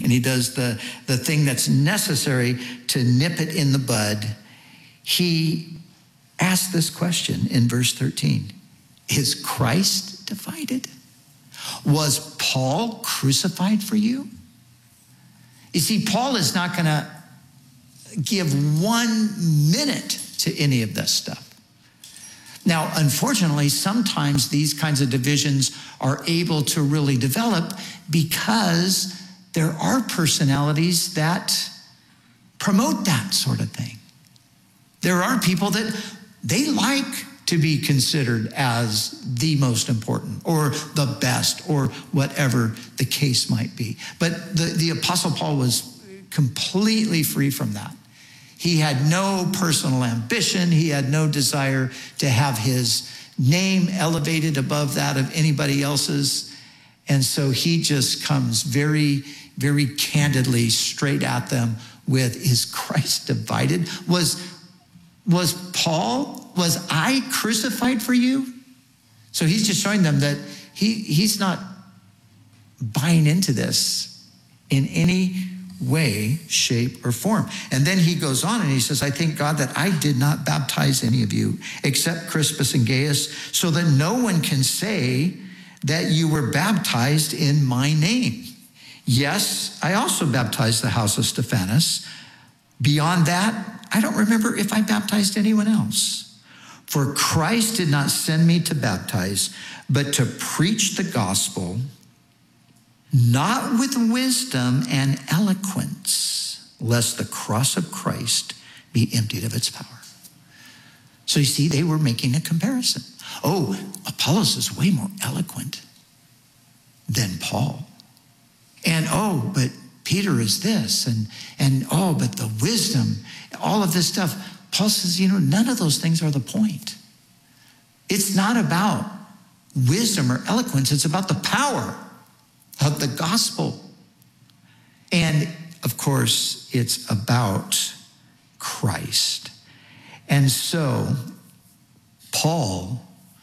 and he does the thing that's necessary to nip it in the bud. He asks this question in verse 13. Is Christ divided? Was Paul crucified for you? You see, Paul is not going to give 1 minute to any of this stuff. Now, unfortunately, sometimes these kinds of divisions are able to really develop because there are personalities that promote that sort of thing. There are people that they like to be considered as the most important or the best or whatever the case might be. But the Apostle Paul was completely free from that. He had no personal ambition. He had no desire to have his name elevated above that of anybody else's. And so he just comes very, very candidly straight at them with, is Christ divided? Was I crucified for you? So he's just showing them that he's not buying into this in any way, shape, or form. And then he goes on and he says, I thank God that I did not baptize any of you except Crispus and Gaius, so that no one can say that you were baptized in my name. Yes, I also baptized the house of Stephanas. Beyond that, I don't remember if I baptized anyone else. For Christ did not send me to baptize, but to preach the gospel, not with wisdom and eloquence, lest the cross of Christ be emptied of its power. So you see, they were making a comparison. Oh, Apollos is way more eloquent than Paul. And oh, but Peter is this, and oh, but the wisdom, all of this stuff. Paul says, none of those things are the point. It's not about wisdom or eloquence. It's about the power of the gospel. And of course, it's about Christ. And so Paul,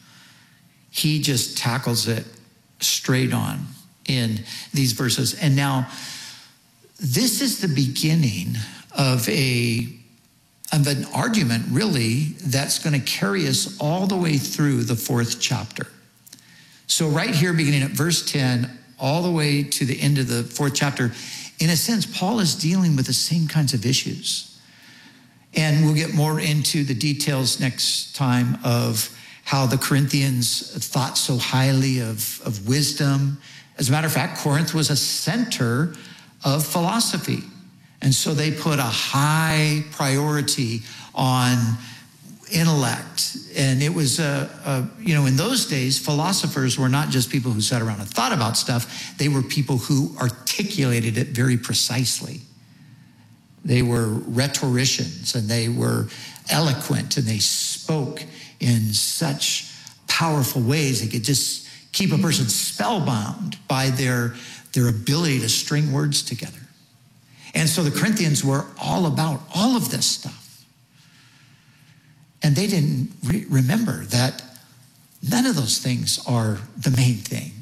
he just tackles it straight on in these verses. And now this is the beginning of an argument, really, that's going to carry us all the way through the 4th chapter. So right here, beginning at verse 10, all the way to the end of the 4th chapter, in a sense, Paul is dealing with the same kinds of issues. And we'll get more into the details next time of how the Corinthians thought so highly of wisdom. As a matter of fact, Corinth was a center of philosophy. And so they put a high priority on intellect. And it was, in those days, philosophers were not just people who sat around and thought about stuff. They were people who articulated it very precisely. They were rhetoricians, and they were eloquent, and they spoke in such powerful ways. They could just keep a person spellbound by their ability to string words together. And so the Corinthians were all about all of this stuff. And they didn't remember that none of those things are the main thing.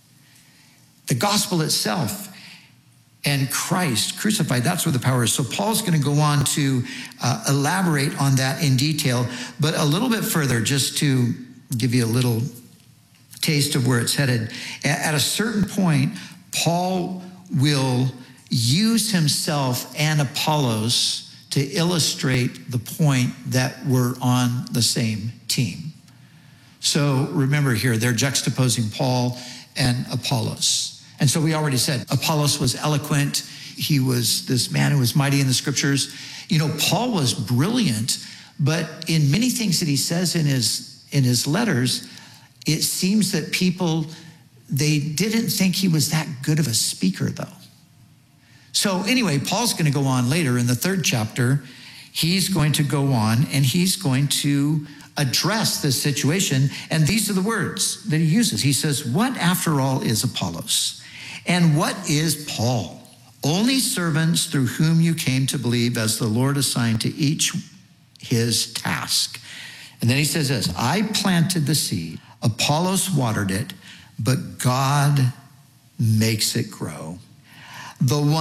The gospel itself and Christ crucified, that's where the power is. So Paul's going to go on to elaborate on that in detail, but a little bit further, just to give you a little taste of where it's headed. At a certain point, Paul will use himself and Apollos to illustrate the point that we're on the same team. So remember here, they're juxtaposing Paul and Apollos. And so we already said Apollos was eloquent. He was this man who was mighty in the scriptures. Paul was brilliant, but in many things that he says in his letters, it seems that people, they didn't think he was that good of a speaker, though. So anyway, Paul's going to go on later in the 3rd chapter. He's going to go on and he's going to address this situation. And these are the words that he uses. He says, what after all is Apollos? And what is Paul? Only servants through whom you came to believe, as the Lord assigned to each his task. And then he says this, I planted the seed, Apollos watered it, but God makes it grow. The one